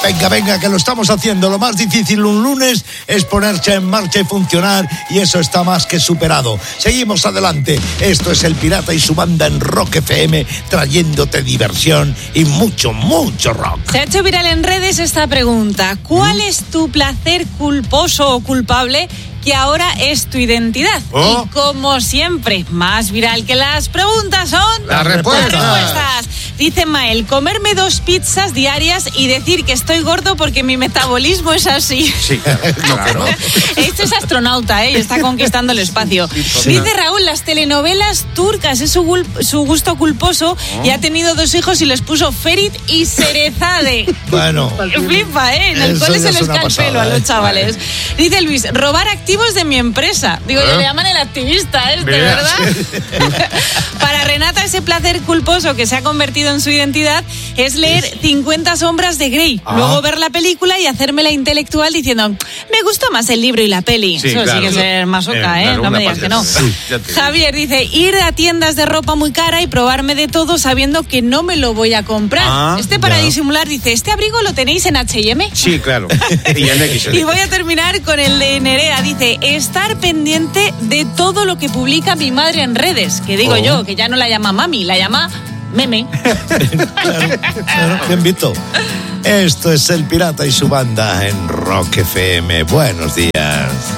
Venga, que lo estamos haciendo. Lo más difícil un lunes es ponerse en marcha y funcionar, y eso está más que superado. Seguimos adelante. Esto es El Pirata y su banda en Rock FM, trayéndote diversión y mucho rock. Se ha hecho viral en redes esta pregunta. ¿Cuál es tu placer culposo o culpable que ahora es tu identidad? Y como siempre, más viral que las preguntas son las respuestas. Dice Mael, comerme 2 pizzas diarias y decir que estoy gordo porque mi metabolismo es así. Sí, claro. Esto es astronauta, y está conquistando el espacio. Dice Raúl, las telenovelas turcas es su gusto culposo, y ha tenido 2 hijos y les puso Ferit y Serezade. Bueno. Flipa, en el cole se les cae el pelo a los chavales. Dice Luis, robar activos de mi empresa. Digo, le llaman el activista ¿verdad? Para Renata, ese placer culposo que se ha convertido en su identidad es leer 50 sombras de Grey, luego ver la película y hacérmela intelectual diciendo, me gustó más el libro y la peli. Sí, eso claro. sí que es ser masoca, no me digas que no. Sí, Javier dice, ir a tiendas de ropa muy cara y probarme de todo sabiendo que no me lo voy a comprar. Para disimular dice, ¿este abrigo lo tenéis en H&M? Sí, claro. Y voy a terminar con el de Nerea. Dice, estar pendiente de todo lo que publica mi madre en redes. Que digo yo, que ya no la llama mami, la llama meme. Claro, bien visto. Esto es El Pirata y su banda en Rock FM. Buenos días.